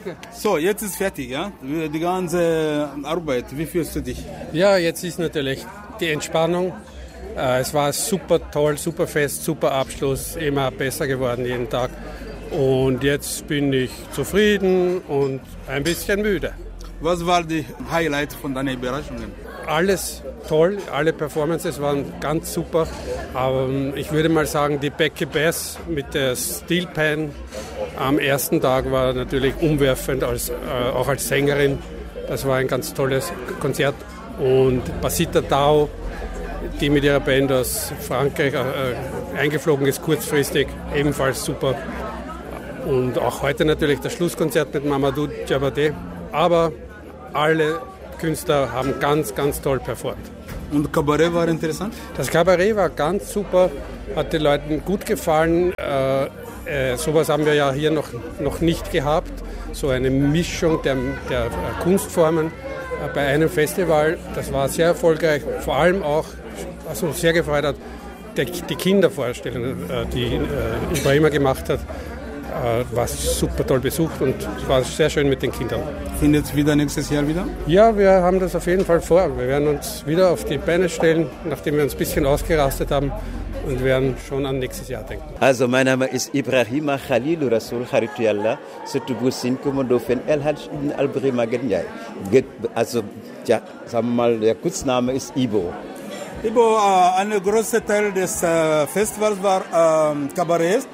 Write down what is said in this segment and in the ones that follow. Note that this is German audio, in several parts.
So, jetzt ist fertig, ja? Die ganze Arbeit, wie fühlst du dich? Ja, jetzt ist natürlich die Entspannung. Es war super toll, super fest, super Abschluss, immer besser geworden jeden Tag. Und jetzt bin ich zufrieden und ein bisschen müde. Was war die Highlight von deinen Überraschungen? Alles toll, alle Performances waren ganz super. Aber ich würde mal sagen, die Becky Bass mit der Steel Pan am ersten Tag war natürlich umwerfend, auch als Sängerin. Das war ein ganz tolles Konzert. Und Pasita Tao, die mit ihrer Band aus Frankreich eingeflogen ist, kurzfristig, ebenfalls super. Und auch heute natürlich das Schlusskonzert mit Mamadou Diabaté. Aber alle Künstler haben ganz, ganz toll performt. Und Kabarett war interessant? Das Kabarett war ganz super, hat den Leuten gut gefallen. Sowas haben wir ja hier noch nicht gehabt. So eine Mischung der Kunstformen bei einem Festival. Das war sehr erfolgreich. Vor allem auch, was uns sehr gefreut hat, die Kindervorstellung, die Ibrahima gemacht hat, war super toll besucht und es war sehr schön mit den Kindern. Findet es wieder nächstes Jahr wieder? Ja, wir haben das auf jeden Fall vor. Wir werden uns wieder auf die Beine stellen, nachdem wir uns ein bisschen ausgerastet haben und werden schon an nächstes Jahr denken. Also mein Name ist Ibrahima Khalil Rasul Kharitouyallah, Setubusin Kommando von El Hadj Ibn Albri Magenjai. Also ja, sagen wir mal, der Kurzname ist Ibo. Ibo, ein großer Teil des Festivals war Kabarett.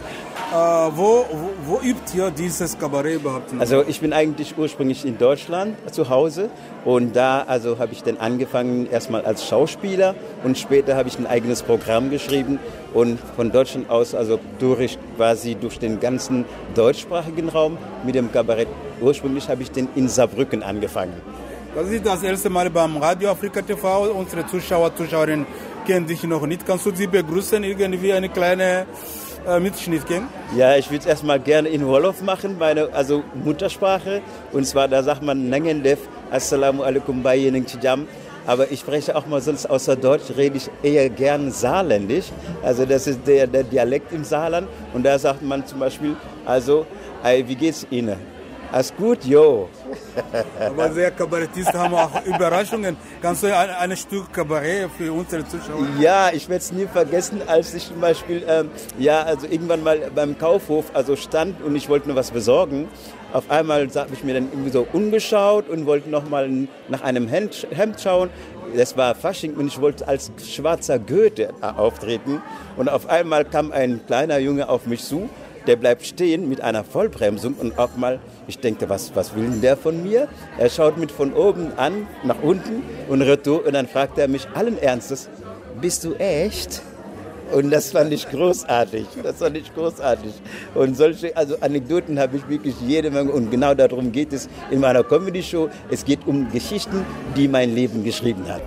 Wo übt ihr dieses Kabarett überhaupt? Also ich bin eigentlich ursprünglich in Deutschland zu Hause und da habe ich dann angefangen erstmal als Schauspieler und später habe ich ein eigenes Programm geschrieben und von Deutschland aus, also durch den ganzen deutschsprachigen Raum mit dem Kabarett. Ursprünglich habe ich den in Saarbrücken angefangen. Das ist das erste Mal beim Radio Afrika TV. Unsere Zuschauerinnen kennen dich noch nicht. Kannst du sie begrüßen, irgendwie eine kleine Mitschnitt geben? Ja, ich würde es erstmal gerne in Wolof machen, meine Muttersprache. Und zwar, da sagt man Nangendef, Assalamu alaikum bayening chijam. Aber ich spreche auch mal sonst außer Deutsch, rede ich eher gern saarländisch. Also das ist der Dialekt im Saarland. Und da sagt man zum Beispiel, wie geht's Ihnen? Alles gut, jo. Aber sehr Kabarettisten haben auch Überraschungen. Kannst du ein Stück Kabarett für unsere Zuschauer? Ja, ich werde es nie vergessen, als ich zum Beispiel irgendwann mal beim Kaufhof stand und ich wollte nur was besorgen. Auf einmal habe ich mir dann irgendwie so umgeschaut und wollte noch mal nach einem Hemd schauen. Das war Fasching und ich wollte als schwarzer Goethe auftreten. Und auf einmal kam ein kleiner Junge auf mich zu. Der bleibt stehen mit einer Vollbremsung und auch mal, ich denke, was will denn der von mir? Er schaut mit von oben an, nach unten und retour und dann fragt er mich allen Ernstes, bist du echt? Und das fand ich großartig, Und solche Anekdoten habe ich wirklich jede Menge und genau darum geht es in meiner Comedy-Show. Es geht um Geschichten, die mein Leben geschrieben hat.